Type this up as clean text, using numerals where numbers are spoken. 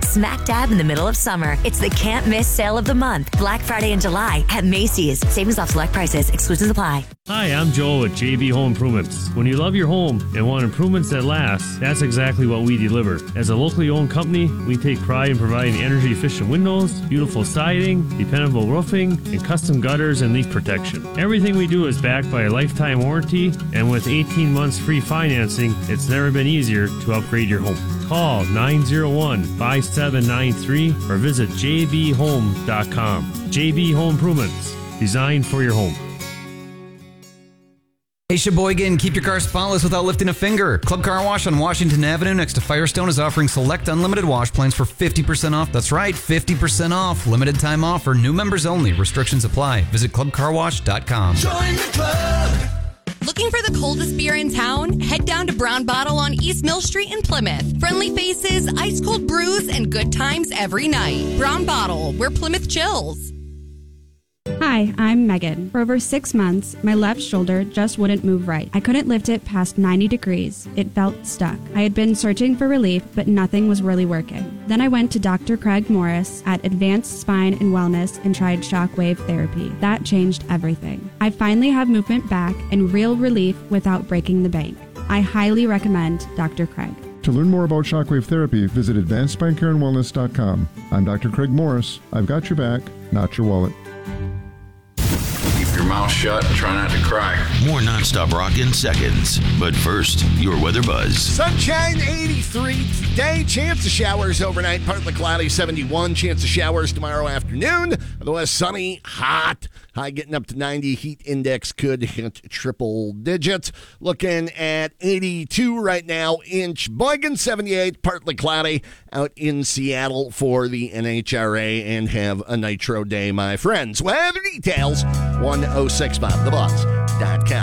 smack dab in the middle of summer. It's the can't miss sale of the month. Black Friday in July at Macy's. Savings off select prices. Exclusions apply. Hi, I'm Joel with JB Home Improvements. When you love your home and want improvements that last, that's exactly what we deliver. As a locally owned company, we take pride in providing energy-efficient windows, beautiful siding, dependable roofing, and custom gutters and leak protection. Everything we do is backed by a lifetime warranty, and with 18 months free financing, it's never been easier to upgrade your home. Call 901-5793 or visit jbhome.com. JB Home Improvements, designed for your home. Hey, Sheboygan, keep your car spotless without lifting a finger. Club Car Wash on Washington Avenue next to Firestone is offering select unlimited wash plans for 50% off. That's right, 50% off. Limited time offer. New members only. Restrictions apply. Visit clubcarwash.com. Join the club. Looking for the coldest beer in town? Head down to Brown Bottle on East Mill Street in Plymouth. Friendly faces, ice cold brews, and good times every night. Brown Bottle, where Plymouth chills. Hi, I'm Megan. For over 6 months, my left shoulder just wouldn't move right. I couldn't lift it past 90 degrees. It felt stuck. I had been searching for relief, but nothing was really working. Then I went to Dr. Craig Morris at Advanced Spine and Wellness and tried shockwave therapy. That changed everything. I finally have movement back and real relief without breaking the bank. I highly recommend Dr. Craig. To learn more about shockwave therapy, visit AdvancedSpineCareAndWellness.com. I'm Dr. Craig Morris. I've got your back, not your wallet. Your mouth shut and try not to cry. More nonstop rock in seconds. But first, your weather buzz. Sunshine 83 today. Chance of showers overnight. Partly cloudy 71. Chance of showers tomorrow afternoon. Otherwise sunny, hot. High getting up to 90. Heat index could hit triple digits. Looking at 82 right now in Sheboygan. 78. Partly cloudy out in Seattle for the NHRA. And have a nitro day, my friends. Weather details 1065thebuzz.com.